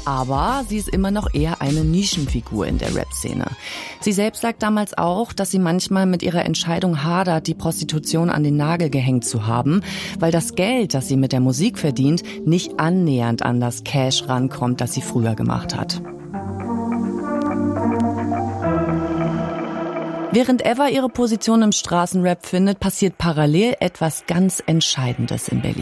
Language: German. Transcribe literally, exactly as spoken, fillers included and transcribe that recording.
Aber sie ist immer noch eher eine Nischenfigur in der Rap-Szene. Sie selbst sagt damals auch, dass sie manchmal mit ihrer Entscheidung hadert, die Prostitution an den Nagel gehängt zu haben, weil das Geld, das sie mit der Musik verdient, nicht annähernd an das Cash rankommt, das sie früher gemacht hat. Während Eva ihre Position im Straßenrap findet, passiert parallel etwas ganz Entscheidendes in Berlin.